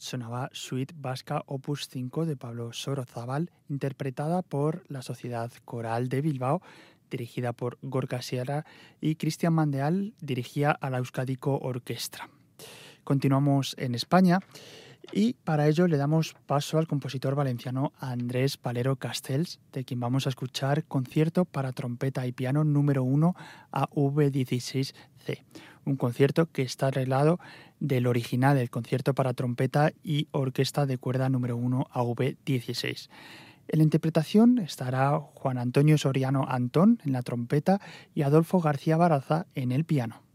sonaba Suite Vasca Opus 5 de Pablo Sorozábal, interpretada por la Sociedad Coral de Bilbao, dirigida por Gorka Sierra, y Cristian Mandeal dirigía a la Euskadiko Orquestra. Continuamos en España y para ello le damos paso al compositor valenciano Andrés Palero Castells, de quien vamos a escuchar Concierto para trompeta y piano número 1 AV16C, un concierto que está arreglado del original del concierto para trompeta y orquesta de cuerda número 1 AV16. En la interpretación estará Juan Antonio Soriano Antón en la trompeta y Adolfo García Baraza en el piano.